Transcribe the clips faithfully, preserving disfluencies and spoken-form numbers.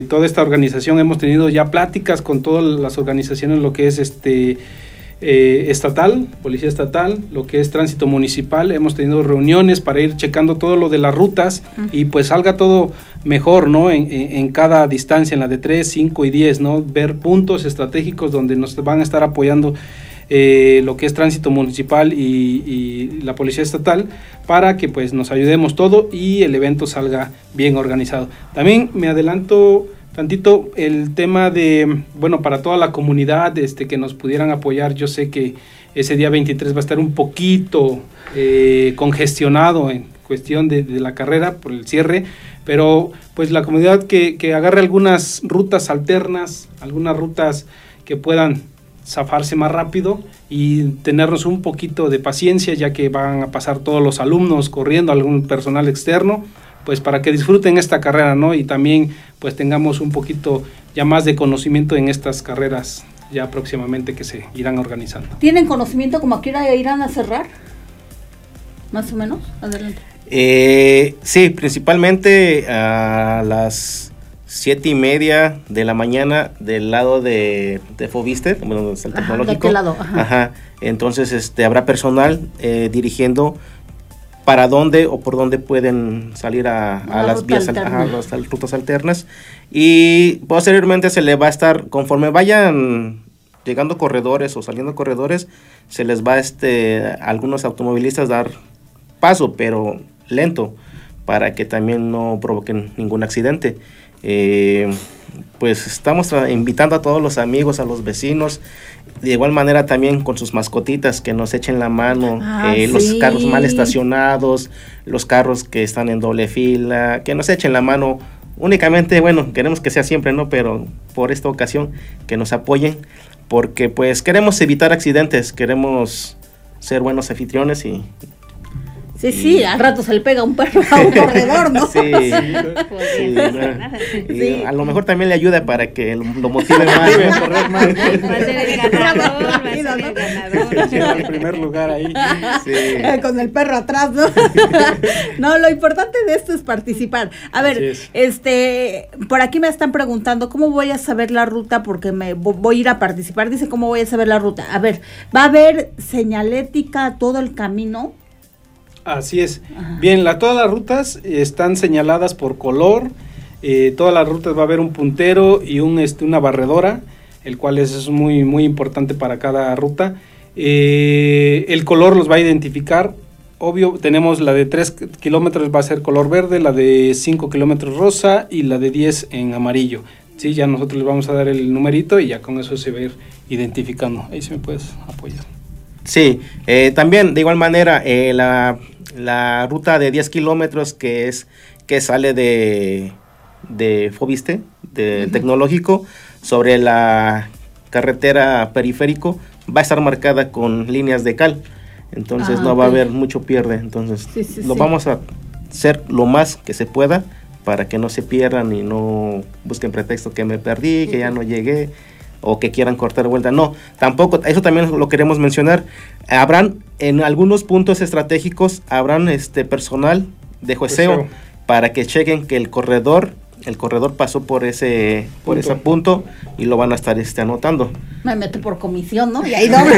Toda esta organización hemos tenido ya pláticas con todas las organizaciones, lo que es este eh, estatal, policía estatal, lo que es tránsito municipal. Hemos tenido reuniones para ir checando todo lo de las rutas uh-huh. y pues salga todo mejor, ¿no? En, en, en cada distancia, en la de tres, cinco y diez, ¿no? Ver puntos estratégicos donde nos van a estar apoyando eh, lo que es tránsito municipal y, y la policía estatal, para que pues nos ayudemos todo y el evento salga bien organizado. También me adelanto tantito el tema de, bueno, para toda la comunidad este, que nos pudieran apoyar. Yo sé que ese día veintitrés va a estar un poquito eh, congestionado en cuestión de, de la carrera por el cierre, pero pues la comunidad que, que agarre algunas rutas alternas, algunas rutas que puedan zafarse más rápido y tenernos un poquito de paciencia, ya que van a pasar todos los alumnos corriendo, algún personal externo, pues para que disfruten esta carrera, ¿no? Y también pues tengamos un poquito ya más de conocimiento en estas carreras ya próximamente que se irán organizando. ¿Tienen conocimiento como a qué hora irán a cerrar? Más o menos, adelante. Eh, sí, principalmente a las siete y media de la mañana del lado de, de Foviste, bueno, donde está el tecnológico. ¿De qué lado? Ajá. Ajá. Entonces, este, habrá personal eh, dirigiendo para dónde o por dónde pueden salir a, a las vías, alterna. a las rutas alternas. Y posteriormente se le va a estar, conforme vayan llegando corredores o saliendo corredores, se les va este, a algunos automovilistas dar paso, pero lento, para que también no provoquen ningún accidente. Eh, pues estamos invitando a todos los amigos, a los vecinos, de igual manera también con sus mascotitas, que nos echen la mano, ah, eh, sí. los carros mal estacionados, los carros que están en doble fila, que nos echen la mano. Únicamente, bueno, queremos que sea siempre, ¿no? Pero por esta ocasión que nos apoyen, porque pues queremos evitar accidentes, queremos ser buenos anfitriones y... Sí, y... sí, al rato se le pega un perro a un corredor, ¿no? Sí, sí, no. sí. A lo mejor también le ayuda para que lo, lo motive más, ¿no? correr más. Va a ser el ganador, va a ser el ganador. Lleva el primer lugar ahí. Sí. Con el perro atrás, ¿no? No, lo importante de esto es participar. A ver, es. este, por aquí me están preguntando, ¿cómo voy a saber la ruta? Porque me voy a ir a participar. Dice, ¿cómo voy a saber la ruta? A ver, ¿va a haber señalética todo el camino? Así es. Ajá. Bien, la, todas las rutas están señaladas por color. Eh, todas las rutas va a haber un puntero y un este una barredora, el cual es, es muy muy importante para cada ruta. Eh, el color los va a identificar. Obvio, tenemos la de tres kilómetros va a ser color verde, la de cinco kilómetros rosa y la de diez en amarillo. Sí, ya nosotros les vamos a dar el numerito y ya con eso se va a ir identificando. Ahí sí me puedes apoyar. Sí, eh, también de igual manera eh, la, la ruta de diez kilómetros que es que sale de, de Foviste, de uh-huh. Tecnológico, sobre la carretera periférico, va a estar marcada con líneas de cal, entonces ah, no okay. va a haber mucho pierde, entonces sí, sí, lo sí. vamos a hacer lo más que se pueda para que no se pierdan y no busquen pretexto que me perdí, que ya no llegué, o que quieran cortar vuelta. No, tampoco, eso también lo queremos mencionar. Habrán en algunos puntos estratégicos, habrán este personal de jueceo pues para que chequen que el corredor, el corredor pasó por ese punto. por ese punto y lo van a estar este, anotando. Me meto por comisión, ¿no? Y ahí doblo.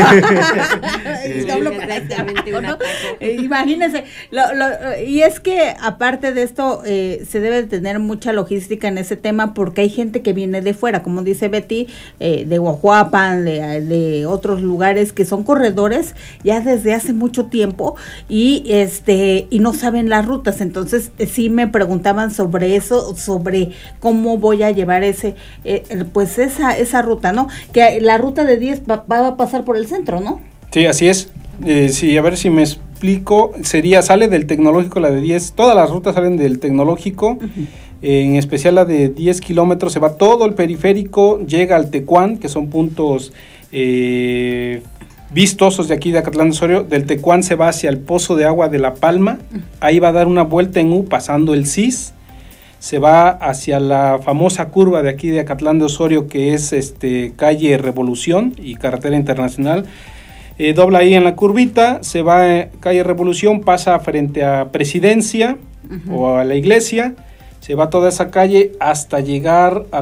y doblo para este abajo, ¿no? eh, imagínense. Lo, lo, y es que aparte de esto, eh, se debe tener mucha logística en ese tema, porque hay gente que viene de fuera, como dice Betty, eh, de Guajuapan, de, de otros lugares que son corredores ya desde hace mucho tiempo y este y no saben las rutas. Entonces, eh, sí me preguntaban sobre eso, sobre cómo voy a llevar ese, eh, pues esa esa ruta, ¿no? Que la ruta de diez va, va a pasar por el centro, ¿no? Sí, así es. Eh, sí, a ver si me explico. Sería, sale del Tecnológico la de diez, todas las rutas salen del Tecnológico, uh-huh. eh, en especial la de diez kilómetros, se va todo el periférico, llega al Tecuán, que son puntos eh, vistosos de aquí de Acatlán de Osorio. Del Tecuán se va hacia el Pozo de Agua de La Palma, uh-huh. ahí va a dar una vuelta en U pasando el C I S, se va hacia la famosa curva de aquí de Acatlán de Osorio, que es este calle Revolución y carretera internacional. Eh, dobla ahí en la curvita, se va eh, calle Revolución, pasa frente a Presidencia uh-huh. o a la iglesia, Se va toda esa calle hasta llegar a